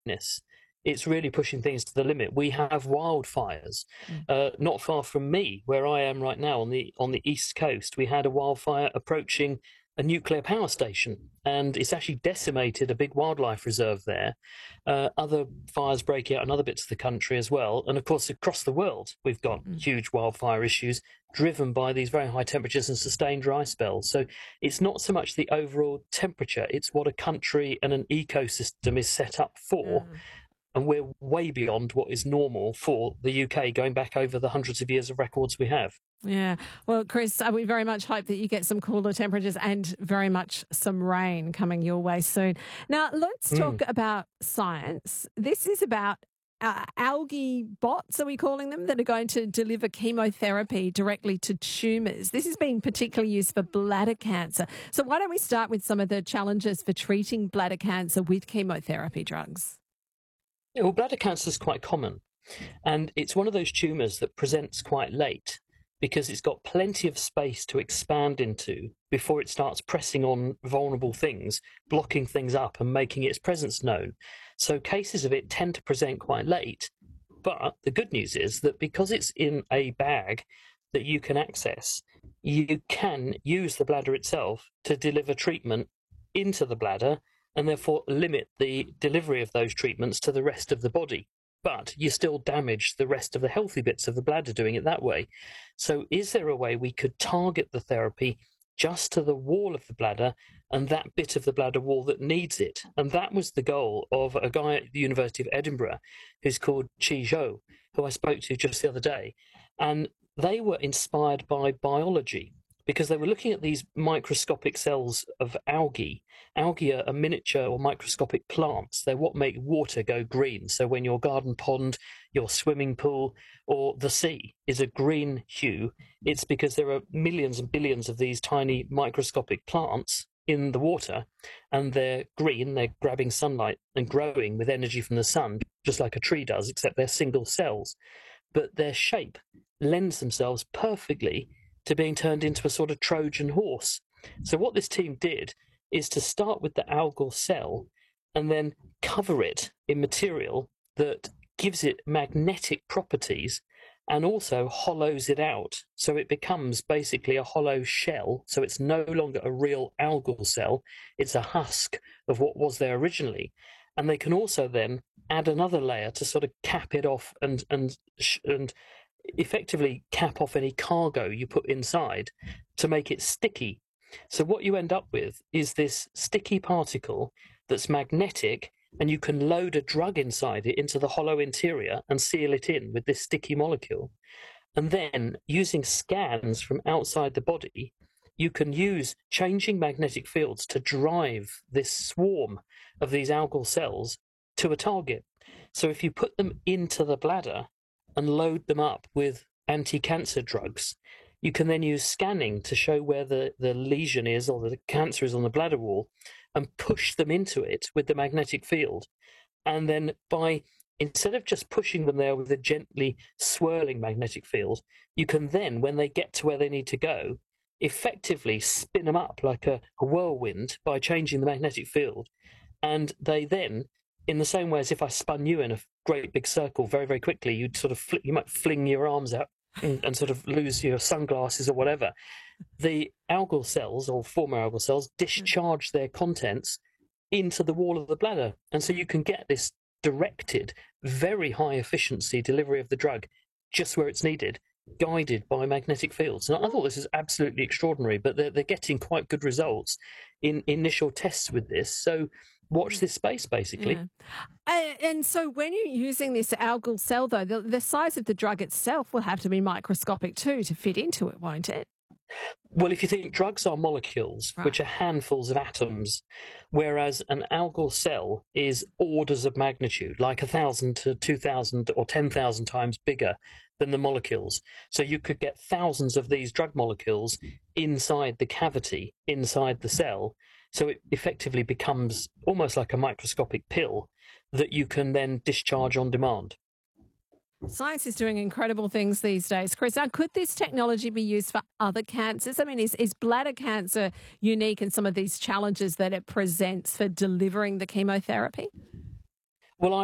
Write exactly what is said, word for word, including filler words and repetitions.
fitness. It's really pushing things to the limit. We have wildfires mm. uh, not far from me, where I am right now on the on the east coast. We had a wildfire approaching a nuclear power station, and it's actually decimated a big wildlife reserve there. Uh, other fires breaking out in other bits of the country as well. And of course, across the world, we've got mm. huge wildfire issues driven by these very high temperatures and sustained dry spells. So it's not so much the overall temperature, it's what a country and an ecosystem is set up for. Mm. And we're way beyond what is normal for the U K, going back over the hundreds of years of records we have. Yeah. Well, Chris, we very much hope that you get some cooler temperatures and very much some rain coming your way soon. Now, let's talk mm. about science. This is about uh, algae bots, are we calling them, that are going to deliver chemotherapy directly to tumours. This is being particularly used for bladder cancer. So why don't we start with some of the challenges for treating bladder cancer with chemotherapy drugs? Yeah, well, bladder cancer is quite common, and it's one of those tumours that presents quite late because it's got plenty of space to expand into before it starts pressing on vulnerable things, blocking things up and making its presence known. So cases of it tend to present quite late. But the good news is that because it's in a bag that you can access, you can use the bladder itself to deliver treatment into the bladder and therefore limit the delivery of those treatments to the rest of the body. But you still damage the rest of the healthy bits of the bladder doing it that way. So is there a way we could target the therapy just to the wall of the bladder and that bit of the bladder wall that needs it? And that was the goal of a guy at the University of Edinburgh who's called Chi Zhou, who I spoke to just the other day. And they were inspired by biology, because they were looking at these microscopic cells of algae. Algae are miniature or microscopic plants. They're what make water go green. So when your garden pond, your swimming pool, or the sea is a green hue, it's because there are millions and billions of these tiny microscopic plants in the water, and they're green, they're grabbing sunlight and growing with energy from the sun, just like a tree does, except they're single cells. But their shape lends themselves perfectly to being turned into a sort of Trojan horse. So what this team did is to start with the algal cell and then cover it in material that gives it magnetic properties and also hollows it out. So it becomes basically a hollow shell. So it's no longer a real algal cell. It's a husk of what was there originally. And they can also then add another layer to sort of cap it off and and and effectively cap off any cargo you put inside to make it sticky. So what you end up with is this sticky particle that's magnetic, and you can load a drug inside it into the hollow interior and seal it in with this sticky molecule. And then using scans from outside the body, you can use changing magnetic fields to drive this swarm of these algal cells to a target. So if you put them into the bladder and load them up with anti-cancer drugs, you can then use scanning to show where the, the lesion is or the cancer is on the bladder wall and push them into it with the magnetic field. And then by, instead of just pushing them there with a gently swirling magnetic field, you can then, when they get to where they need to go, effectively spin them up like a, a whirlwind by changing the magnetic field. And they then, in the same way as if I spun you in a great big circle very, very quickly, you'd sort of fl- you might fling your arms out and, and sort of lose your sunglasses or whatever. The algal cells, or former algal cells, discharge their contents into the wall of the bladder. And so you can get this directed, very high efficiency delivery of the drug just where it's needed, guided by magnetic fields. And I thought this is absolutely extraordinary, but they're, they're getting quite good results in initial tests with this. So watch this space, basically. Yeah. Uh, and so when you're using this algal cell, though, the, the size of the drug itself will have to be microscopic too to fit into it, won't it? Well, if you think drugs are molecules, right, which are handfuls of atoms, whereas an algal cell is orders of magnitude, like a thousand to two thousand or ten thousand times bigger than the molecules. So you could get thousands of these drug molecules inside the cavity, inside the cell. So it effectively becomes almost like a microscopic pill that you can then discharge on demand. Science is doing incredible things these days. Chris, now could this technology be used for other cancers? I mean, is, is bladder cancer unique in some of these challenges that it presents for delivering the chemotherapy?